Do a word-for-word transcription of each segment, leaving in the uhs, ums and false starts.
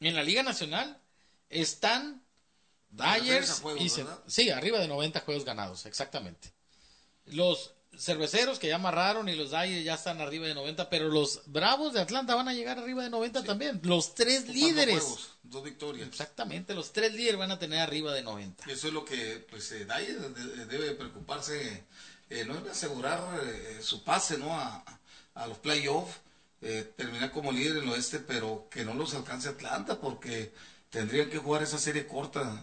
En la Liga Nacional están Dyers y ce- sí, arriba de noventa juegos ganados, exactamente. Los cerveceros que ya amarraron y los Dyers ya están arriba de noventa, pero los Bravos de Atlanta van a llegar arriba de noventa sí. también. Los tres líderes. Juegos, dos victorias. Exactamente, los tres líderes van a tener arriba de noventa. Y eso es lo que pues eh, Dyers de, debe preocuparse, eh, no es asegurar eh, su pase, ¿no? A, a los playoffs, eh, terminar como líder en el oeste, pero que no los alcance Atlanta, porque tendrían que jugar esa serie corta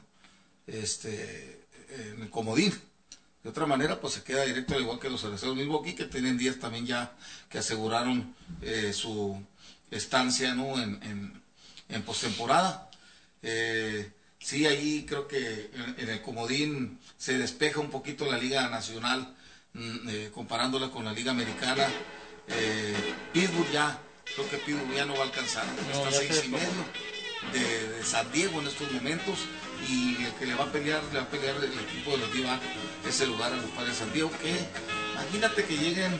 este en el comodín. De otra manera, pues se queda directo, al igual que los cerveceros Milwaukee, que tienen diez también ya que aseguraron eh, su estancia, ¿no? en, en, en postemporada. Eh, sí, ahí creo que en, en el comodín se despeja un poquito la Liga Nacional, eh, comparándola con la Liga Americana. Eh, Pittsburgh ya, creo que Pittsburgh ya no va a alcanzar, no, está seis y medio de, de San Diego en estos momentos, y el que le va a pelear, le va a pelear el equipo de los D-Backs ese lugar a los Padres de San Diego, que imagínate que lleguen,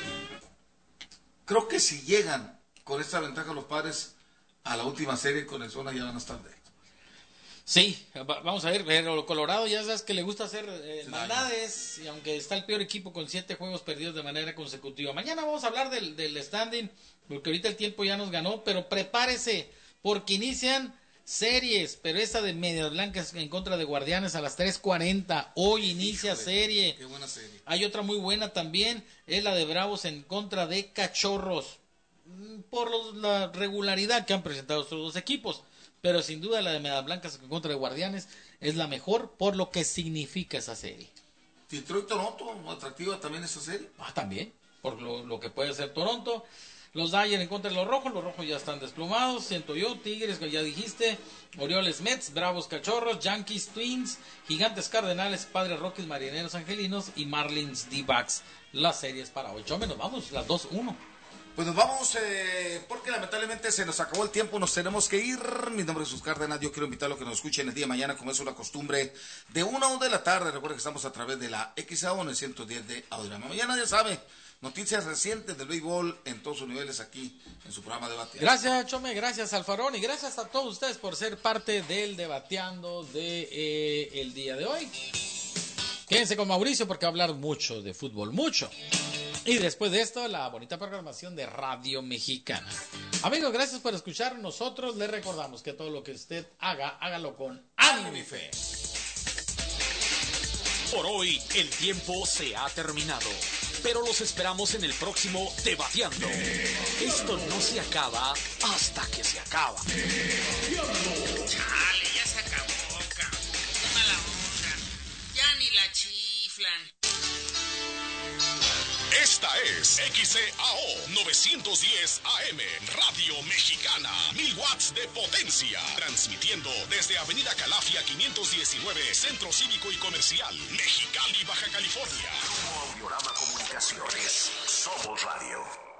creo que si llegan con esta ventaja los Padres a la última serie con el zona ya van a estar de. Sí, vamos a ver, pero Colorado ya sabes que le gusta hacer eh, maldades, y aunque está el peor equipo con siete juegos perdidos de manera consecutiva. Mañana vamos a hablar del, del standing, porque ahorita el tiempo ya nos ganó, pero prepárese, porque inician series, pero esa de Medias Blancas en contra de Guardianes a las tres cuarenta, hoy inicia Híjole, serie. Qué buena serie. Hay otra muy buena también, es la de Bravos en contra de Cachorros, por los, la regularidad que han presentado estos dos equipos. Pero sin duda la de Medias Blancas en contra de Guardianes es la mejor por lo que significa esa serie. Detroit Toronto, atractiva también esa serie. Ah, también, por lo, lo que puede hacer Toronto. Los Dyers en contra de los Rojos, los Rojos ya están desplomados, siento yo. Tigres, que ya dijiste, Orioles Mets, Bravos Cachorros, Yankees Twins, Gigantes Cardenales, Padres Rockies, Marineros Angelinos y Marlins D-Backs. Las series para hoy. Chome, nos vamos, las dos uno. Pues nos vamos, eh, porque lamentablemente se nos acabó el tiempo, nos tenemos que ir. Mi nombre es Jesús Cárdenas, yo quiero invitarlos a que nos escuchen el día de mañana, como es una costumbre, de una a una de la tarde. Recuerden que estamos a través de la X A O en el ciento diez de Audiorama. Mañana ya sabe, noticias recientes del béisbol en todos sus niveles aquí en su programa Debateando. Gracias, Chome, gracias, Alfarón, y gracias a todos ustedes por ser parte del Debateando de eh, el día de hoy. Quédense con Mauricio porque va a hablar mucho de fútbol, mucho. Y después de esto, la bonita programación de Radio Mexicana. Amigos, gracias por escuchar. Nosotros les recordamos que todo lo que usted haga, hágalo con ánimo y fe. Por hoy, el tiempo se ha terminado. Pero los esperamos en el próximo Debateando. Esto no se acaba hasta que se acaba. Chale, ya se acabó, cabrón. Qué mala onda. Ya ni la chiflan. Esta es X E A O novecientos diez A M, Radio Mexicana, mil watts de potencia, transmitiendo desde Avenida Calafia quinientos diecinueve, Centro Cívico y Comercial, Mexicali, Baja California. Grupo Audiorama Comunicaciones, somos radio.